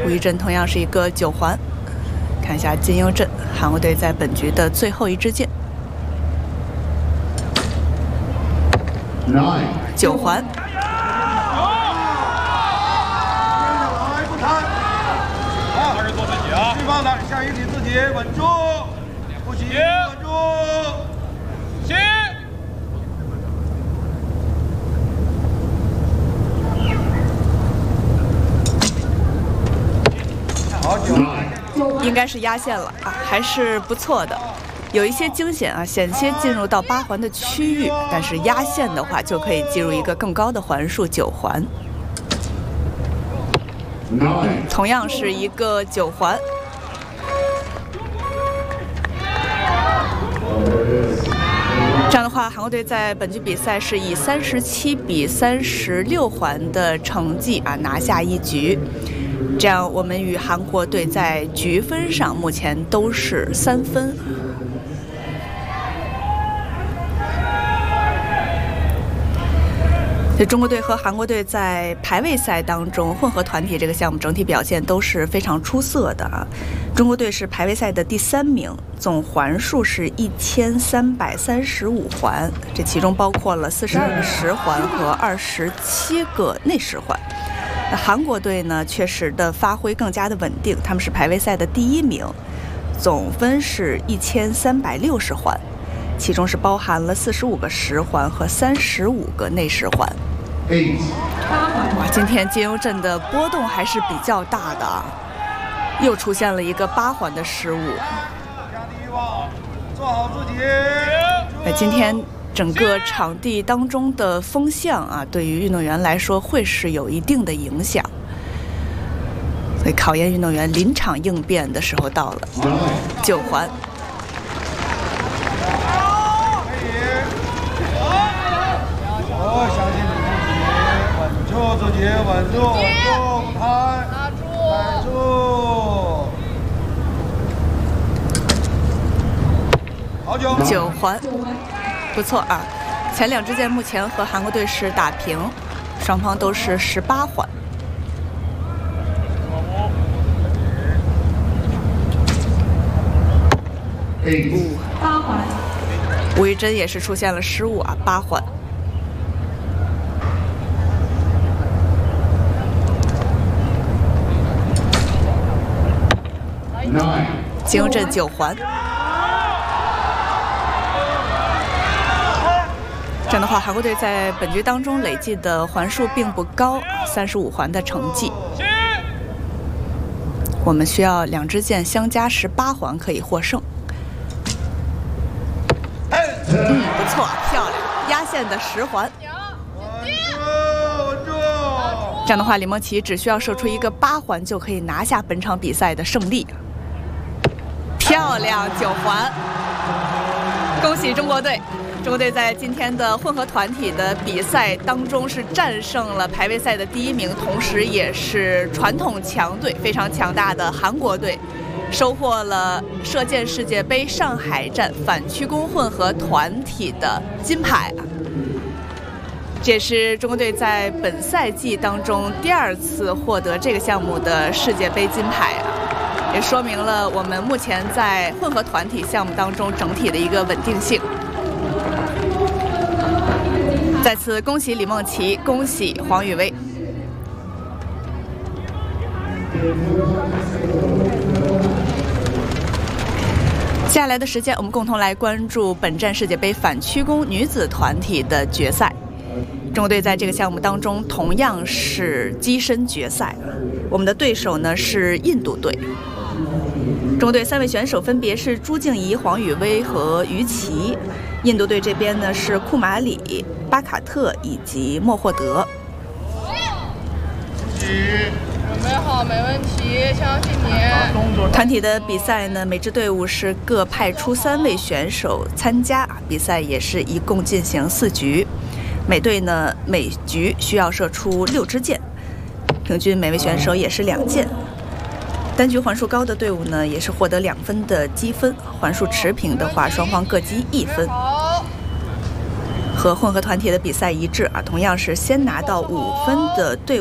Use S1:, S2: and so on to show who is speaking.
S1: 吴玉珍同样是一个9环。看一下金优镇，韩国队在本局的最后一支箭，9环。
S2: 做自己啊！对方的下一题自己稳住，不行，稳住，行。好久。
S1: 应该是压线了啊，还是不错的，有一些惊险啊，险些进入到8环的区域，但是压线的话就可以进入一个更高的环数9环。同样是一个9环。这样的话，韩国队在本局比赛是以37比36环的成绩啊拿下一局。这样，我们与韩国队在局分上目前都是3分。中国队和韩国队在排位赛当中，混合团体这个项目整体表现都是非常出色的啊。中国队是排位赛的第3名，总环数是1335环，这其中包括了42个实环和27个内实环。韩国队呢，确实的发挥更加的稳定，他们是排位赛的第1名，总分是1360环，其中是包含了45个实环和35个内实环。哇，今天金优镇的波动还是比较大的啊，又出现了一个8环的失误。
S2: 做好自己。
S1: 今天整个场地当中的风向啊，对于运动员来说会是有一定的影响，所以考验运动员临场应变的时候到了。9环。
S2: 相信你自己，稳住自己，稳住，稳住，不抬，拿住，好久。
S1: 9环，不错啊。前2支箭目前和韩国队是打平，双方都是18环。
S3: 8环。
S1: 吴玉珍也是出现了失误啊，8环。金优镇9环。这样的话，韩国队在本局当中累计的环数并不高，35环的成绩。我们需要2支箭相加18环可以获胜。不错，漂亮，压线的10环。这样的话，李梦琪只需要射出一个8环就可以拿下本场比赛的胜利。漂亮，9环，恭喜中国队！中国队在今天的混合团体的比赛当中是战胜了排位赛的第1名，同时也是传统强队非常强大的韩国队，收获了射箭世界杯上海站反曲弓混合团体的金牌。这也是中国队在本赛季当中第2次获得这个项目的世界杯金牌啊，也说明了我们目前在混合团体项目当中整体的一个稳定性。再次恭喜李梦琪，恭喜黄宇威。接下来的时间，我们共同来关注本站世界杯反曲弓女子团体的决赛。中国队在这个项目当中同样是跻身决赛，我们的对手呢是印度队。中国队3位选手分别是朱静怡、黄宇威和于琦，印度队这边呢是库马里、巴卡特以及莫霍德。
S4: 准备好，没问题，相信你。
S1: 团体的比赛呢，每支队伍是各派出3位选手参加，比赛也是一共进行4局，每队呢每局需要射出6支箭，平均每位选手也是2箭。单局环数高的队伍呢，也是获得2分的积分；环数持平的话，双方各积1分。和混合团体的比赛一致啊，同样是先拿到5分的队伍